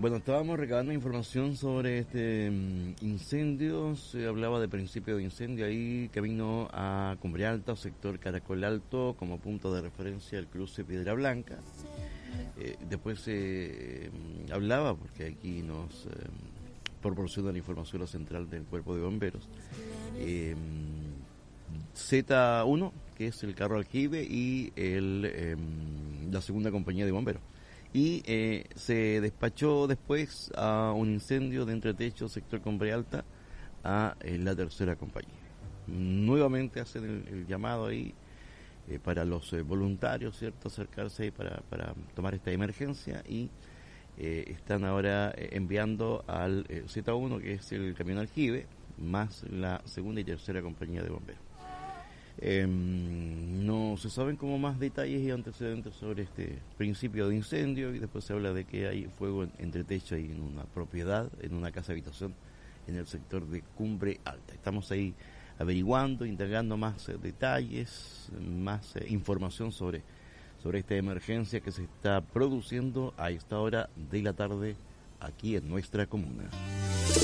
Bueno, estábamos recabando información sobre este incendio. Se hablaba de principio de incendio ahí, camino a Cumbre Alta, sector Caracol Alto, como punto de referencia el cruce Piedra Blanca. Después se hablaba, porque aquí nos proporciona la información la central del Cuerpo de Bomberos, Z1, que es el carro aljibe, y la segunda compañía de bomberos. Y se despachó después a un incendio de entretecho, sector Cumbre Alta, a la tercera compañía. Nuevamente hacen el llamado ahí para los voluntarios, ¿cierto?, acercarse ahí para tomar esta emergencia, y están ahora enviando al Z1, que es el camión aljibe, más la segunda y tercera compañía de bomberos. No se saben como más detalles y antecedentes sobre este principio de incendio, y después se habla de que hay fuego entre techo y en una propiedad, en una casa habitación en el sector de Cumbre Alta. Estamos ahí averiguando, indagando más detalles, más información sobre esta emergencia que se está produciendo a esta hora de la tarde aquí en nuestra comuna.